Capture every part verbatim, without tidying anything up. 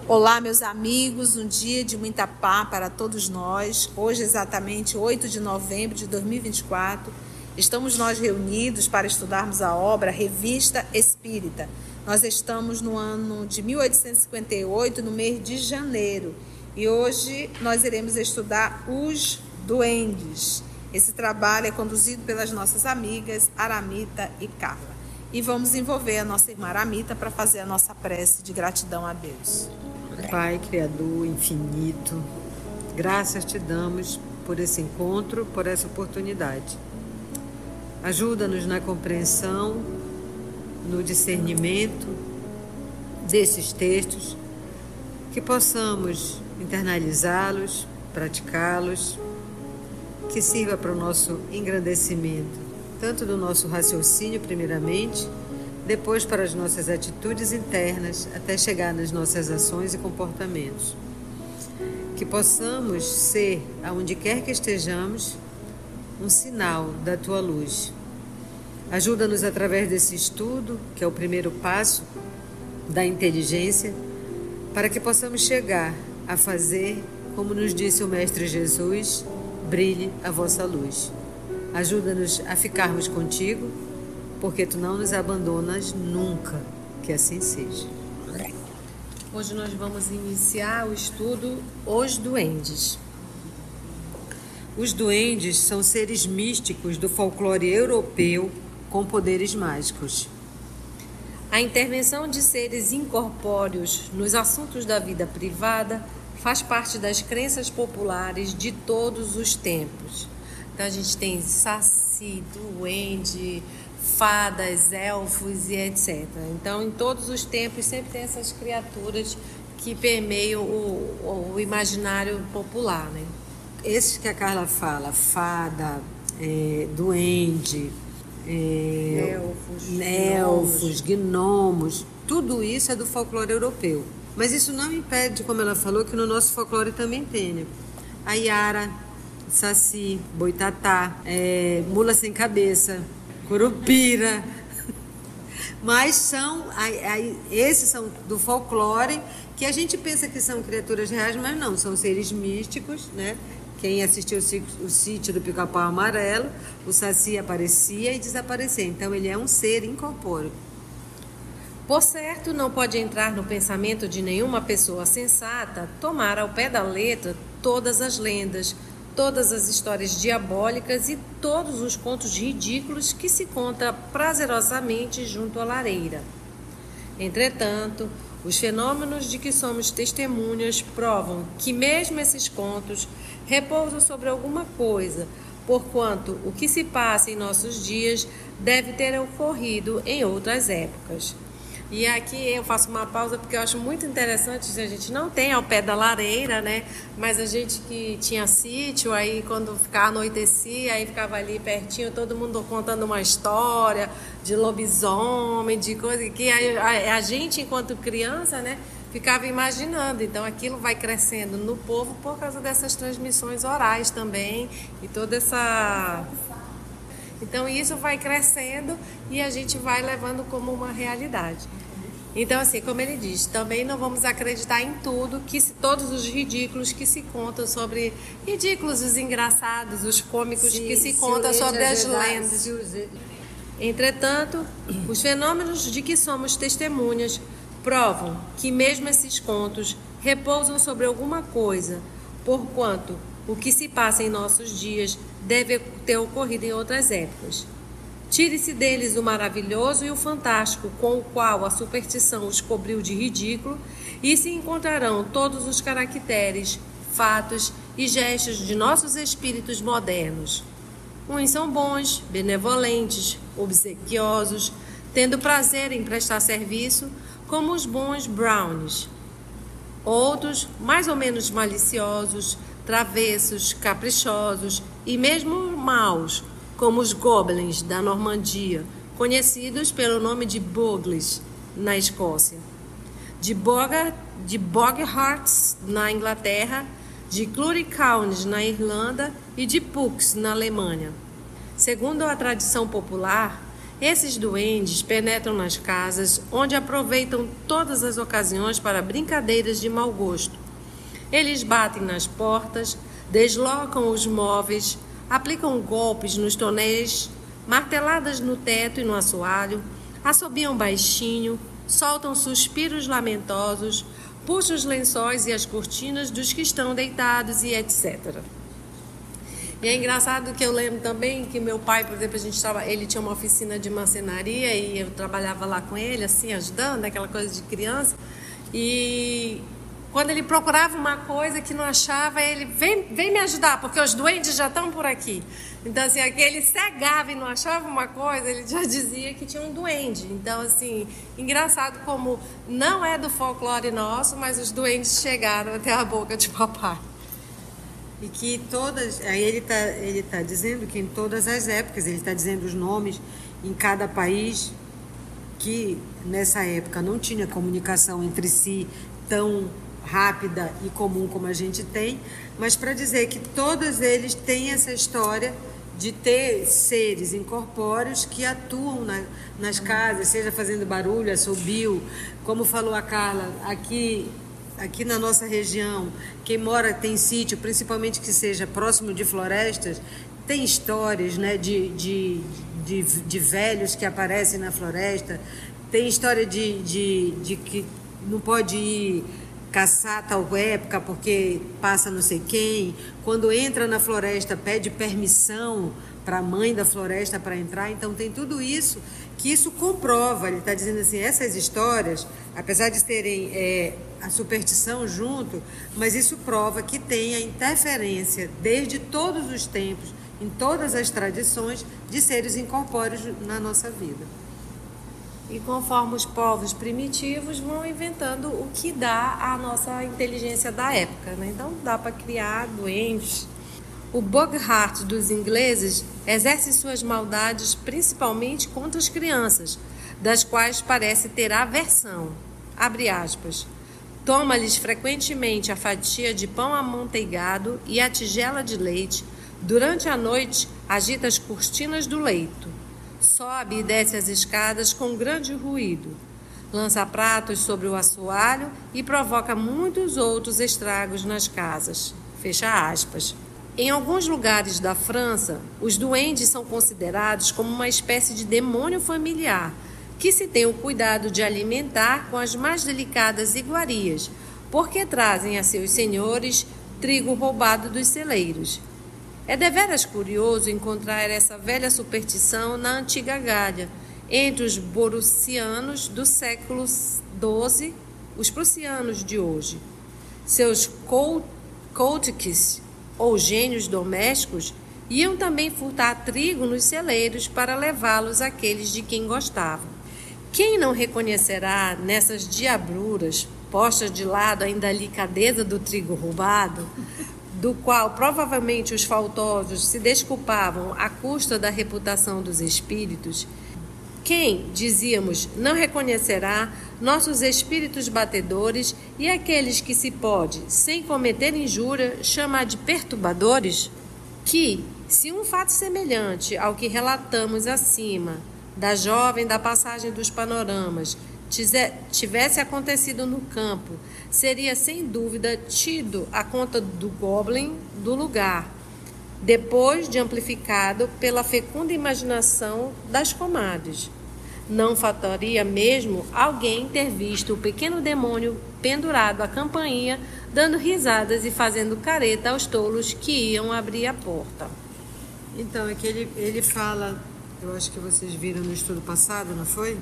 Olá, meus amigos, um dia de muita paz para todos nós. Hoje, exatamente oito de novembro de dois mil e vinte e quatro, estamos nós reunidos para estudarmos a obra Revista Espírita. Nós estamos no ano de mil oitocentos e cinquenta e oito, no mês de janeiro, e hoje nós iremos estudar Os Duendes. Esse trabalho é conduzido pelas nossas amigas Aramita e Carla. E vamos envolver a nossa irmã Aramita para fazer a nossa prece de gratidão a Deus. Pai Criador infinito, graças te damos por esse encontro, por essa oportunidade. Ajuda-nos na compreensão, no discernimento desses textos, que possamos internalizá-los, praticá-los, que sirva para o nosso engrandecimento, tanto do nosso raciocínio, primeiramente, depois para as nossas atitudes internas, até chegar nas nossas ações e comportamentos. Que possamos ser, aonde quer que estejamos, um sinal da tua luz. Ajuda-nos através desse estudo, que é o primeiro passo da inteligência, para que possamos chegar a fazer, como nos disse o Mestre Jesus, brilhe a vossa luz. Ajuda-nos a ficarmos contigo, porque tu não nos abandonas nunca, que assim seja. Hoje nós vamos iniciar o estudo Os Duendes. Os duendes são seres místicos do folclore europeu com poderes mágicos. A intervenção de seres incorpóreos nos assuntos da vida privada faz parte das crenças populares de todos os tempos. Então a gente tem saci, duende, fadas, elfos e etcétera. Então, em todos os tempos, sempre tem essas criaturas que permeiam o, o imaginário popular, né? Esses que a Carla fala, fada, é, duende, é, elfos, elfos, gnomos, tudo isso é do folclore europeu. Mas isso não impede, como ela falou, que no nosso folclore também tem, né? A Yara, saci, boitatá, é, mula sem cabeça, curupira, mas são, esses são do folclore, que a gente pensa que são criaturas reais, mas não, são seres místicos, né? Quem assistiu o Sítio do Pica-Pau Amarelo, o saci aparecia e desaparecia, então ele é um ser incorpóreo. Por certo, não pode entrar no pensamento de nenhuma pessoa sensata tomar ao pé da letra todas as lendas, todas as histórias diabólicas e todos os contos ridículos que se conta prazerosamente junto à lareira. Entretanto, os fenômenos de que somos testemunhas provam que mesmo esses contos repousam sobre alguma coisa, porquanto o que se passa em nossos dias deve ter ocorrido em outras épocas. E aqui eu faço uma pausa porque eu acho muito interessante, a gente não tem ao pé da lareira, né? Mas a gente que tinha sítio, aí quando ficava anoitecia, aí ficava ali pertinho, todo mundo contando uma história de lobisomem, de coisa que a, a, a gente, enquanto criança, né, ficava imaginando. Então aquilo vai crescendo no povo por causa dessas transmissões orais também e toda essa... Então isso vai crescendo e a gente vai levando como uma realidade. Então, assim, como ele diz, também não vamos acreditar em tudo, que se, todos os ridículos que se contam sobre... Ridículos, os engraçados, os cômicos Sim, que se contam sobre as lendas. Os... Entretanto, os fenômenos de que somos testemunhas provam que mesmo esses contos repousam sobre alguma coisa, porquanto o que se passa em nossos dias deve ter ocorrido em outras épocas. Tire-se deles o maravilhoso e o fantástico, com o qual a superstição os cobriu de ridículo, e se encontrarão todos os caracteres, fatos e gestos de nossos espíritos modernos. Uns são bons, benevolentes, obsequiosos, tendo prazer em prestar serviço, como os bons brownies. Outros, mais ou menos maliciosos, travessos, caprichosos e mesmo maus, como os goblins da Normandia, conhecidos pelo nome de Bogles, na Escócia, de, Bogart, de Bogharts, na Inglaterra, de Cluricaunes, na Irlanda, e de Pucks, na Alemanha. Segundo a tradição popular, Esses duendes penetram nas casas, onde aproveitam todas as ocasiões para brincadeiras de mau gosto. Eles batem nas portas, deslocam os móveis, aplicam golpes nos tonéis, marteladas no teto e no assoalho, assobiam baixinho, soltam suspiros lamentosos, puxam os lençóis e as cortinas dos que estão deitados e etcétera. E é engraçado que eu lembro também que meu pai, por exemplo, a gente tava, ele tinha uma oficina de marcenaria e eu trabalhava lá com ele, assim, ajudando, aquela coisa de criança. E quando ele procurava uma coisa que não achava, ele vem, vem me ajudar, porque os duendes já estão por aqui. Então, assim, aquele cegava e não achava uma coisa, ele já dizia que tinha um duende. Então, assim, engraçado como não é do folclore nosso, mas os duendes chegaram até a boca de papai. E que todas, aí ele está ele tá dizendo que em todas as épocas, ele está dizendo os nomes em cada país, que nessa época não tinha comunicação entre si tão rápida e comum como a gente tem, mas para dizer que todos eles têm essa história de ter seres incorpóreos que atuam na, nas casas, seja fazendo barulho, assobio, como falou a Carla, aqui... Aqui na nossa região, quem mora tem sítio, principalmente que seja próximo de florestas, tem histórias, né, de, de, de, de velhos que aparecem na floresta, tem história de, de, de que não pode ir caçar tal época porque passa não sei quem, quando entra na floresta pede permissão para a mãe da floresta para entrar. Então tem tudo isso, que isso comprova, ele está dizendo assim, essas histórias, apesar de terem é, a superstição junto, mas isso prova que tem a interferência desde todos os tempos, em todas as tradições, de seres incorpóreos na nossa vida. E conforme os povos primitivos vão inventando o que dá à nossa inteligência da época, né? Então dá para criar duendes. O Bogart dos ingleses exerce suas maldades principalmente contra as crianças, das quais parece ter aversão. Abre aspas. Toma-lhes frequentemente a fatia de pão amanteigado e a tigela de leite. Durante a noite, agita as cortinas do leito. Sobe e desce as escadas com grande ruído. Lança pratos sobre o assoalho e provoca muitos outros estragos nas casas. Fecha aspas. Em alguns lugares da França, os duendes são considerados como uma espécie de demônio familiar, que se tem o cuidado de alimentar com as mais delicadas iguarias, porque trazem a seus senhores trigo roubado dos celeiros. É deveras curioso encontrar essa velha superstição na antiga Gália, entre os borussianos do século doze, os prussianos de hoje. Seus cautiques, ou gênios domésticos, iam também furtar trigo nos celeiros para levá-los àqueles de quem gostavam. Quem não reconhecerá nessas diabluras, postas de lado a indelicadeza do trigo roubado, do qual provavelmente os faltosos se desculpavam à custa da reputação dos espíritos? Quem, dizíamos, não reconhecerá nossos espíritos batedores e aqueles que se pode, sem cometer injúria, chamar de perturbadores? Que, se um fato semelhante ao que relatamos acima, da jovem da passagem dos panoramas, tivesse acontecido no campo, seria sem dúvida tido a conta do goblin do lugar, depois de amplificado pela fecunda imaginação das comadres. Não faltaria mesmo alguém ter visto o pequeno demônio pendurado à campainha, dando risadas e fazendo careta aos tolos que iam abrir a porta. Então, é que ele, ele fala, eu acho que vocês viram no estudo passado, não foi?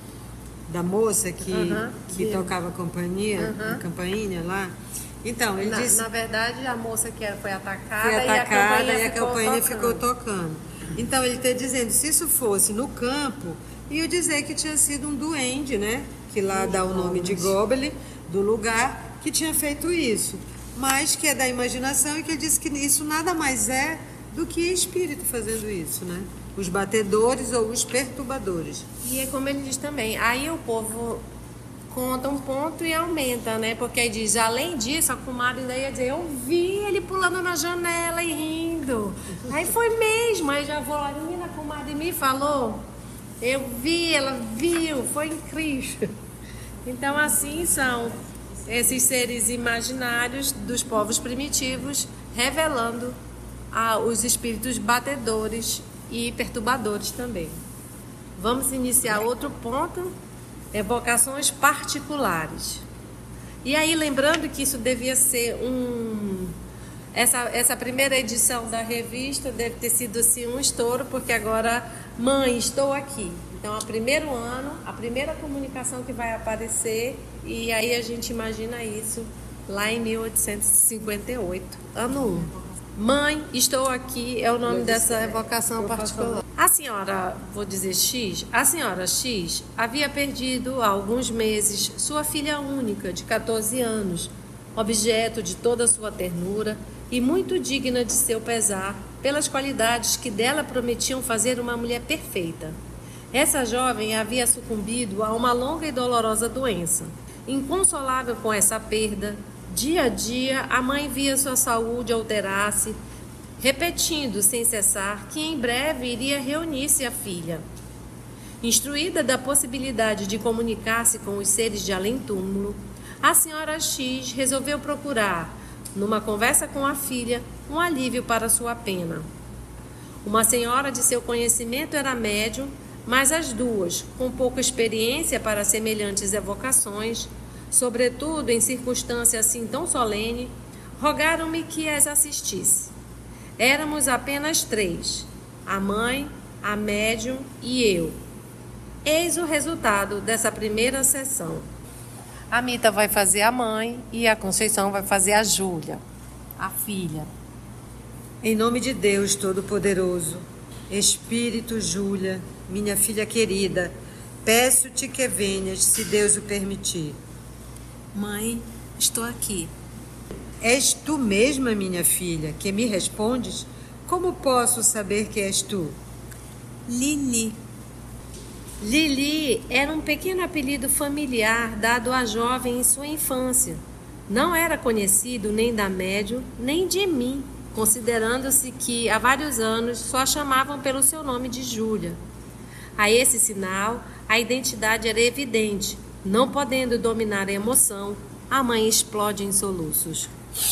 Da moça que, uh-huh, que tocava a campainha, uh-huh. a campainha lá. Então, ele na, disse... Na verdade, a moça que foi atacada, foi atacada e a campainha, e a ficou, campainha ficou, ficou tocando. Então, ele está dizendo, se isso fosse no campo, ia dizer que tinha sido um duende, né? Que lá Os dá o nome de Goblin, do lugar, que tinha feito isso. Mas que é da imaginação e que ele disse que isso nada mais é do que espírito fazendo isso, né? Os batedores ou os perturbadores. E é como ele diz também, aí o povo conta um ponto e aumenta, né? Porque aí diz, além disso, a comadre ainda ia dizer, eu vi ele pulando na janela e rindo. Aí foi mesmo, aí já vou lá, menina, a comadre me falou. Eu vi, ela viu, foi incrível. Então, assim são esses seres imaginários dos povos primitivos, revelando ah, os espíritos batedores e perturbadores também. Vamos iniciar outro ponto, evocações particulares. E aí, lembrando que isso devia ser um... Essa, essa primeira edição da revista deve ter sido assim, um estouro, porque agora, mãe, estou aqui. Então, é o primeiro ano, a primeira comunicação que vai aparecer, e aí a gente imagina isso lá em mil oitocentos e cinquenta e oito, ano um. Mãe, estou aqui, é o nome dessa evocação particular. A senhora, vou dizer X, a senhora X havia perdido há alguns meses sua filha única, de catorze anos, objeto de toda a sua ternura e muito digna de seu pesar, pelas qualidades que dela prometiam fazer uma mulher perfeita. Essa jovem havia sucumbido a uma longa e dolorosa doença. Inconsolável com essa perda, dia a dia a mãe via sua saúde alterar-se, repetindo sem cessar que em breve iria reunir-se à filha. Instruída da possibilidade de comunicar-se com os seres de além-túmulo, a senhora X resolveu procurar, numa conversa com a filha, um alívio para sua pena. Uma senhora de seu conhecimento era médium, mas as duas, com pouca experiência para semelhantes evocações, sobretudo em circunstância assim tão solene, rogaram-me que as assistisse. Éramos apenas três, a mãe, a médium e eu. Eis o resultado dessa primeira sessão. A Mita vai fazer a mãe e a Conceição vai fazer a Júlia, a filha. Em nome de Deus Todo-Poderoso, Espírito Júlia, minha filha querida, peço-te que venhas, se Deus o permitir. Mãe, estou aqui. És tu mesma, minha filha, que me respondes? Como posso saber que és tu? Lili. Lili era um pequeno apelido familiar dado à jovem em sua infância. Não era conhecido nem da médium, nem de mim, considerando-se que há vários anos só a chamavam pelo seu nome de Júlia. A esse sinal, a identidade era evidente. Não podendo dominar a emoção, a mãe explode em soluços.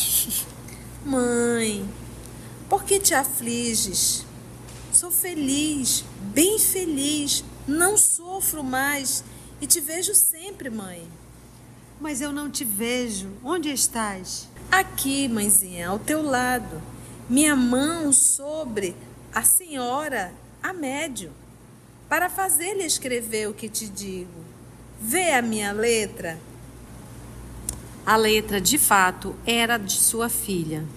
Mãe, por que te afliges? Sou feliz, bem feliz, não sofro mais e te vejo sempre, mãe. Mas eu não te vejo. Onde estás? Aqui, mãezinha, ao teu lado. Minha mão sobre a senhora, a médium, para fazer-lhe escrever o que te digo. Vê a minha letra. A letra, de fato, era de sua filha.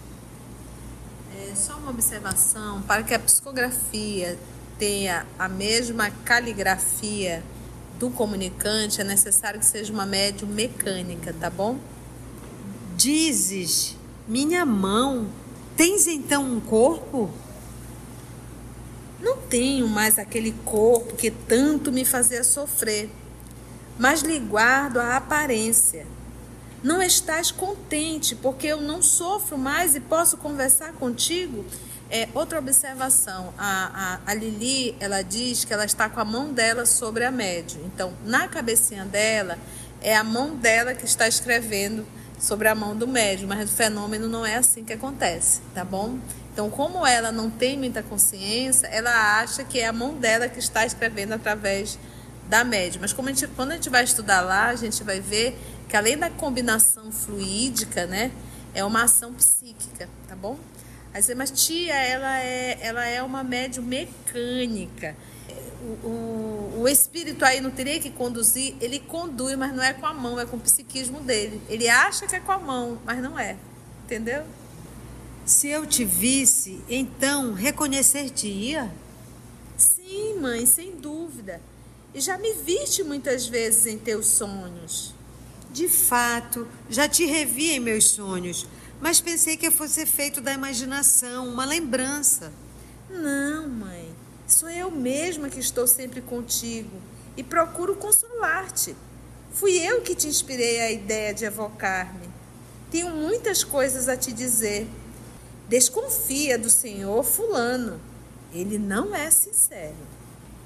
É só uma observação, para que a psicografia tenha a mesma caligrafia do comunicante, é necessário que seja uma médium mecânica, tá bom? Dizes, minha mão, tens então um corpo? Não tenho mais aquele corpo que tanto me fazia sofrer, mas lhe guardo a aparência. Não estás contente porque eu não sofro mais e posso conversar contigo? É, outra observação, a, a, a Lili, ela diz que ela está com a mão dela sobre a médium. Então, na cabecinha dela, é a mão dela que está escrevendo sobre a mão do médium, mas o fenômeno não é assim que acontece, tá bom? Então, como ela não tem muita consciência, ela acha que é a mão dela que está escrevendo através da médium. Mas como a gente, quando a gente vai estudar lá, a gente vai ver que além da combinação fluídica, né, é uma ação psíquica, tá bom? Aí você, mas tia, ela é, ela é uma médium mecânica. O, o, o espírito aí não teria que conduzir, ele conduz, mas não é com a mão, é com o psiquismo dele. Ele acha que é com a mão, mas não é, entendeu? Se eu te visse, então reconhecer-te-ia? Sim, mãe, sem dúvida. E já me viste muitas vezes em teus sonhos. De fato, já te revi em meus sonhos, mas pensei que fosse feito da imaginação, uma lembrança. Não, mãe. Sou eu mesma que estou sempre contigo e procuro consolar-te. Fui eu que te inspirei a ideia de evocar-me. Tenho muitas coisas a te dizer. Desconfia do senhor fulano. Ele não é sincero.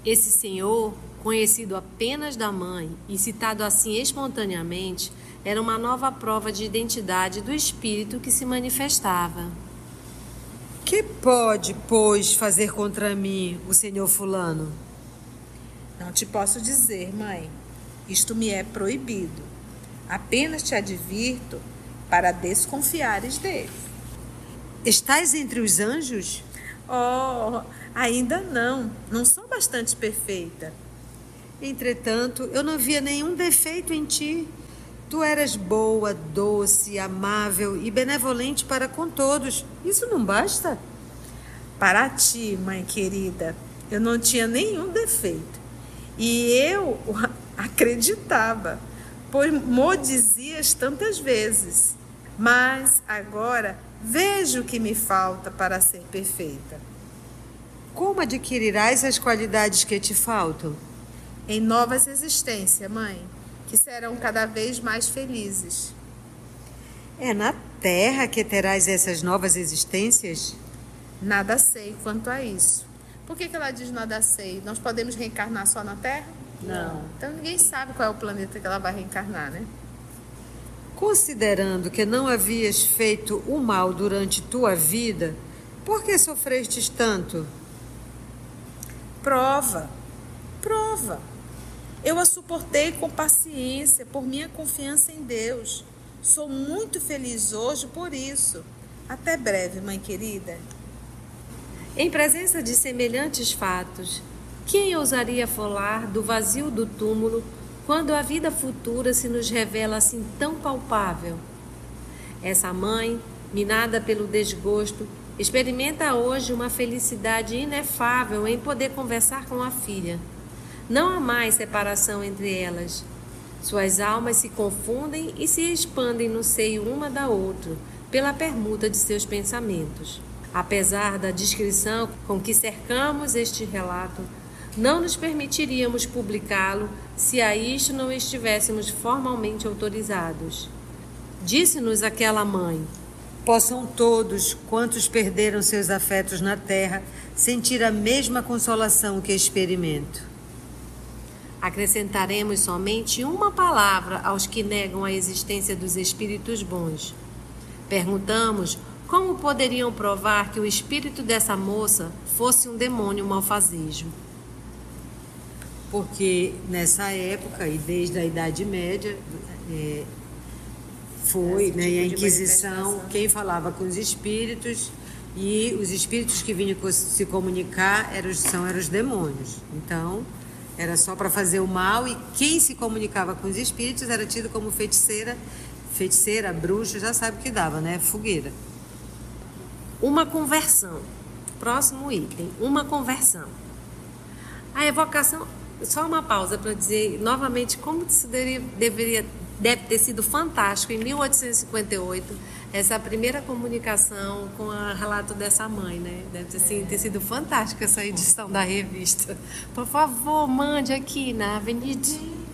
Esse senhor, conhecido apenas da mãe e citado assim espontaneamente, era uma nova prova de identidade do espírito que se manifestava. Que pode, pois, fazer contra mim o senhor fulano? Não te posso dizer, mãe. Isto me é proibido. Apenas te advirto para desconfiares dele. Estás entre os anjos? Oh, ainda não. Não sou bastante perfeita. Entretanto, eu não via nenhum defeito em ti. Tu eras boa, doce, amável e benevolente para com todos. Isso não basta? Para ti, mãe querida, eu não tinha nenhum defeito. E eu acreditava, pois mo dizias tantas vezes. Mas agora vejo o que me falta para ser perfeita. Como adquirirás as qualidades que te faltam? Em novas existências, mãe, que serão cada vez mais felizes. É na terra que terás essas novas existências? Nada sei quanto a isso. Por que que ela diz nada sei? Nós podemos reencarnar só na Terra? Não. Então ninguém sabe qual é o planeta que ela vai reencarnar, né? Considerando que não havias feito o mal durante tua vida, por que sofrestes tanto? Prova, prova. Eu a suportei com paciência por minha confiança em Deus. Sou muito feliz hoje por isso. Até breve, mãe querida. Em presença de semelhantes fatos, quem ousaria falar do vazio do túmulo quando a vida futura se nos revela assim tão palpável? Essa mãe, minada pelo desgosto, experimenta hoje uma felicidade inefável em poder conversar com a filha. Não há mais separação entre elas. Suas almas se confundem e se expandem no seio uma da outra, pela permuta de seus pensamentos. Apesar da descrição com que cercamos este relato, não nos permitiríamos publicá-lo se a isto não estivéssemos formalmente autorizados. Disse-nos aquela mãe: possam todos, quantos perderam seus afetos na terra, sentir a mesma consolação que experimento. Acrescentaremos somente uma palavra aos que negam a existência dos espíritos bons. Perguntamos como poderiam provar que o espírito dessa moça fosse um demônio malfazejo. Porque nessa época, e desde a Idade Média, é, foi né, tipo a Inquisição quem falava com os espíritos, e os espíritos que vinham se comunicar eram, são, eram os demônios. Então, era só para fazer o mal, e quem se comunicava com os espíritos era tido como feiticeira, feiticeira, bruxa, já sabe o que dava, né? Fogueira. Uma conversão. Próximo item, uma conversão. A evocação, só uma pausa para dizer novamente como isso deveria, deveria, deve ter sido fantástico em mil oitocentos e cinquenta e oito, essa primeira comunicação com o relato dessa mãe, né? Deve ter, assim, ter sido fantástica essa edição da revista. Por favor, mande aqui na Avenida.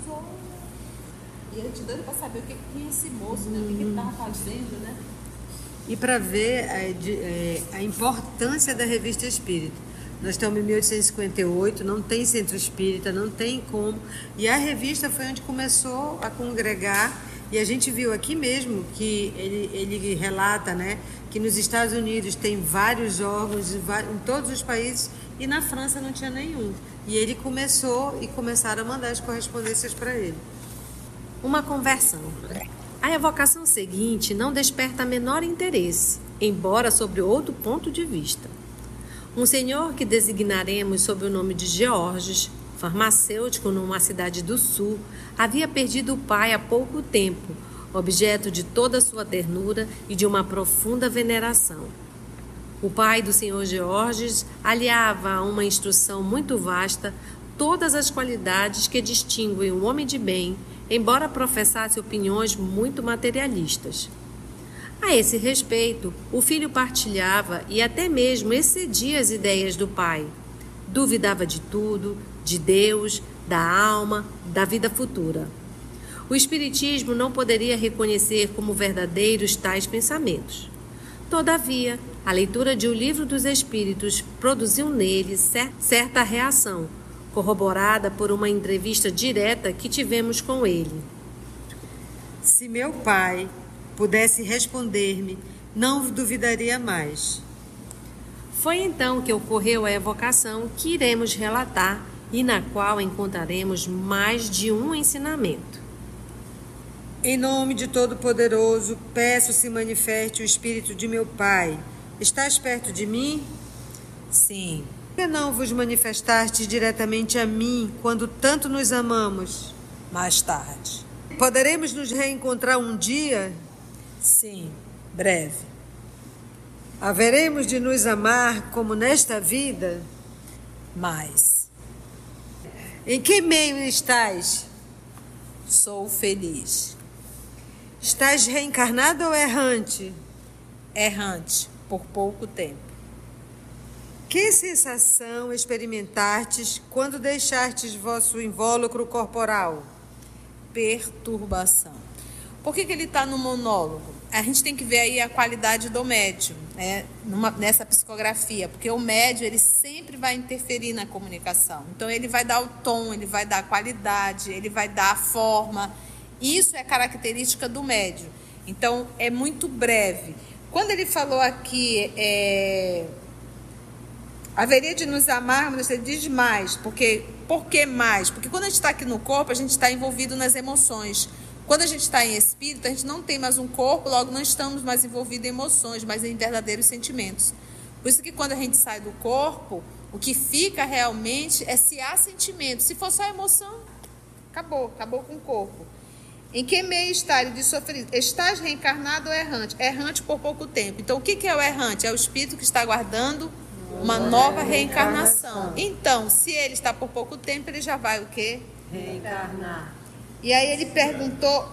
E eu te dando para saber o que é esse moço, né? O que ele estava fazendo, né? E para ver a, a importância da revista Espírita. Nós estamos em mil oitocentos e cinquenta e oito, não tem centro espírita, não tem como. E a revista foi onde começou a congregar. E a gente viu aqui mesmo que ele, ele relata, né, que nos Estados Unidos tem vários órgãos em todos os países e na França não tinha nenhum. E ele começou e começaram a mandar as correspondências para ele. Uma conversão. A evocação seguinte não desperta menor interesse, embora sobre outro ponto de vista. Um senhor que designaremos sob o nome de Georges, farmacêutico numa cidade do sul, havia perdido o pai há pouco tempo, objeto de toda sua ternura e de uma profunda veneração. O pai do senhor Georges aliava a uma instrução muito vasta todas as qualidades que distinguem o homem de bem, embora professasse opiniões muito materialistas. A esse respeito, o filho partilhava e até mesmo excedia as ideias do pai. Duvidava de tudo, de Deus, da alma, da vida futura. O Espiritismo não poderia reconhecer como verdadeiros tais pensamentos. Todavia, a leitura de O Livro dos Espíritos produziu nele certa reação, corroborada por uma entrevista direta que tivemos com ele. Se meu pai pudesse responder-me, não duvidaria mais. Foi então que ocorreu a evocação que iremos relatar e na qual encontraremos mais de um ensinamento. Em nome de Todo-Poderoso, peço se manifeste o Espírito de meu Pai. Estás perto de mim? Sim. Por que não vos manifestastes diretamente a mim, quando tanto nos amamos? Mais tarde. Poderemos nos reencontrar um dia? Sim, breve. Haveremos de nos amar como nesta vida? Mais. Em que meio estás? Sou feliz. Estás reencarnado ou errante? Errante, por pouco tempo. Que sensação experimentastes quando deixastes vosso invólucro corporal? Perturbação. Por que que ele está no monólogo? A gente tem que ver aí a qualidade do médium, né, numa, nessa psicografia, porque o médium ele sempre vai interferir na comunicação. Então ele vai dar o tom, ele vai dar a qualidade, ele vai dar a forma. Isso é característica do médium. Então é muito breve. Quando ele falou aqui, é, haveria de nos amarmos, ele diz mais, porque por que mais? Porque quando a gente está aqui no corpo, a gente está envolvido nas emoções. Quando a gente está em espírito, a gente não tem mais um corpo, logo não estamos mais envolvidos em emoções, mas em verdadeiros sentimentos. Por isso que quando a gente sai do corpo, o que fica realmente é se há sentimento. Se for só emoção, acabou, acabou com o corpo. Em que meio está? Ele diz sofrer. Estás reencarnado ou errante? Errante por pouco tempo. Então, o que é o errante? É o espírito que está aguardando uma nova reencarnação. Então, se ele está por pouco tempo, ele já vai o quê? Reencarnar. E aí ele perguntou,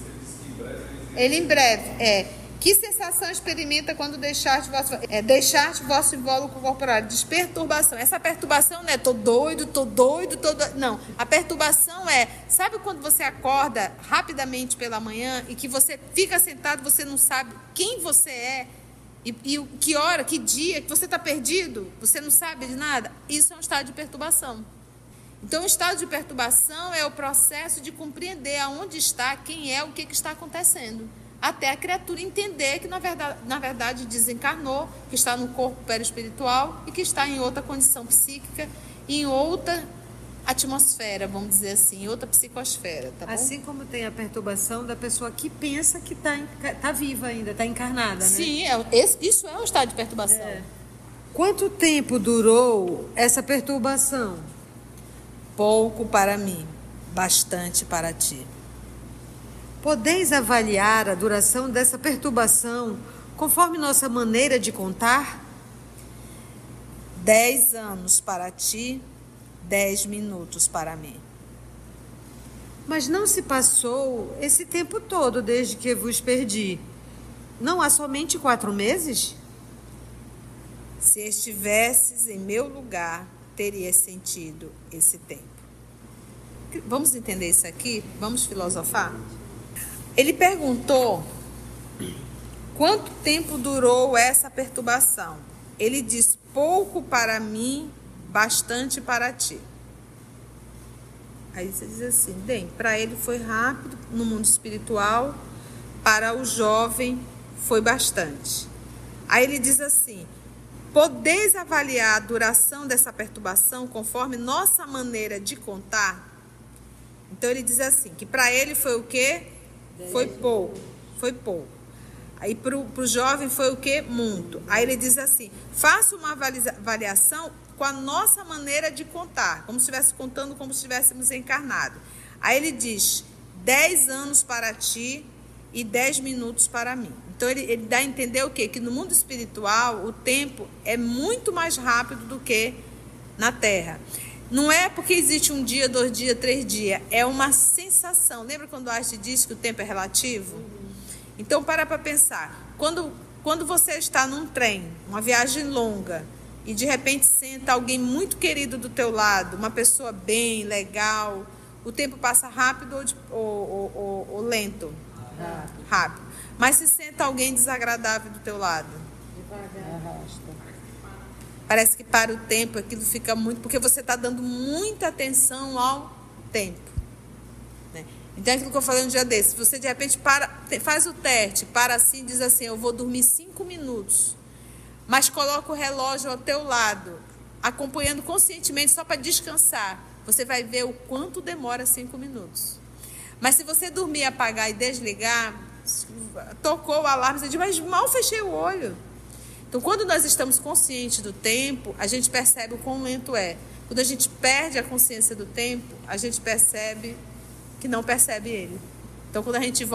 ele em breve, é, que sensação experimenta quando deixaste vosso, é, deixaste vosso invólucro corporal? Diz perturbação. Essa perturbação não é tô doido, tô doido, tô doido. Não, a perturbação é, sabe quando você acorda rapidamente pela manhã e que você fica sentado, você não sabe quem você é e, e que hora, que dia, que você está perdido, você não sabe de nada? Isso é um estado de perturbação. Então, o estado de perturbação é o processo de compreender aonde está, quem é, o que, que está acontecendo. Até a criatura entender que, na verdade, na verdade, desencarnou, que está no corpo perispiritual e que está em outra condição psíquica, em outra atmosfera, vamos dizer assim, em outra psicosfera. Tá bom? Assim como tem a perturbação da pessoa que pensa que está tá viva ainda, está encarnada, né? Sim, é, esse, isso é um estado de perturbação. É. Quanto tempo durou essa perturbação? Pouco para mim, bastante para ti. Podeis avaliar a duração dessa perturbação conforme nossa maneira de contar? Dez anos para ti, dez minutos para mim. Mas não se passou esse tempo todo desde que vos perdi. Não há somente quatro meses? Se estivesses em meu lugar, teria sentido esse tempo. Vamos entender isso aqui? Vamos filosofar? Ele perguntou quanto tempo durou essa perturbação. Ele diz, pouco para mim, bastante para ti. Aí você diz assim, bem, para ele foi rápido no mundo espiritual, para o jovem foi bastante. Aí ele diz assim, podeis avaliar a duração dessa perturbação conforme nossa maneira de contar? Então ele diz assim, que para ele foi o quê? Foi pouco, foi pouco. Aí para o jovem foi o quê? Muito. Aí ele diz assim, faça uma avaliação com a nossa maneira de contar, como se estivesse contando como se estivéssemos encarnados. Aí ele diz, dez anos para ti e dez minutos para mim. Então ele, ele dá a entender o quê? Que no mundo espiritual o tempo é muito mais rápido do que na Terra. Não é porque existe um dia, dois dias, três dias. É uma sensação. Lembra quando Einstein disse que o tempo é relativo? Uhum. Então, para para pensar. Quando, quando você está num trem, uma viagem longa, e de repente senta alguém muito querido do teu lado, uma pessoa bem, legal, o tempo passa rápido ou, de, ou, ou, ou, ou lento? Rápido. Rápido. Mas se senta alguém desagradável do teu lado? Devagar. Arrasta. parece que para o tempo, aquilo fica muito, porque você está dando muita atenção ao tempo, né? Então é aquilo que eu falei um dia desse, você de repente para, faz o teste, para assim, diz assim, eu vou dormir cinco minutos, mas coloca o relógio ao teu lado, acompanhando conscientemente só para descansar, você vai ver o quanto demora cinco minutos. Mas se você dormir, apagar e desligar, tocou o alarme, você diz, mas mal fechei o olho. Então, quando nós estamos conscientes do tempo, a gente percebe o quão lento é. Quando a gente perde a consciência do tempo, a gente percebe que não percebe ele. Então, quando a gente volta